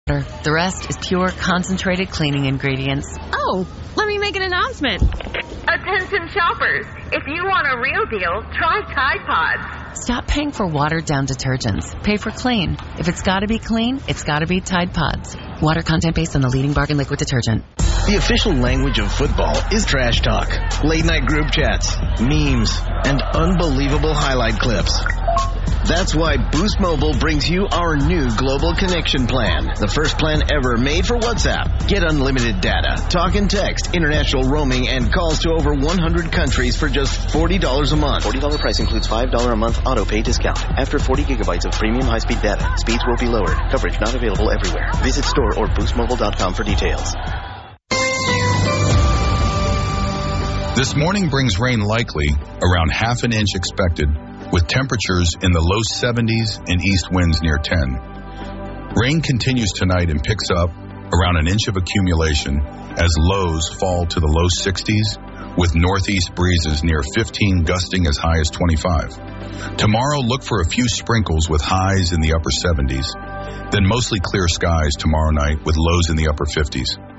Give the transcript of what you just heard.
The rest is pure, concentrated cleaning ingredients. Oh, let me make an announcement. Attention shoppers, if you want a real deal, try Tide Pods. Stop paying for watered-down detergents. Pay for clean. If it's got to be clean, it's got to be Tide Pods. Water content based on the leading bargain liquid detergent. The official language of football is trash talk, late-night group chats, memes, and unbelievable highlight clips. That's why Boost Mobile brings you our new Global Connection Plan, the first plan ever made for WhatsApp. Get unlimited data, talk and text, international roaming, and calls to over 100 countries for just $40 a month. $40 price includes $5 a month auto-pay discount. After 40 gigabytes of premium high-speed data, speeds will be lowered. Coverage not available everywhere. Visit store or boostmobile.com for details. This morning brings rain likely, around half an inch expected, with temperatures in the low 70s and east winds near 10. Rain continues tonight and picks up around an inch of accumulation as lows fall to the low 60s, with northeast breezes near 15 gusting as high as 25. Tomorrow, look for a few sprinkles with highs in the upper 70s. Then mostly clear skies tomorrow night with lows in the upper 50s.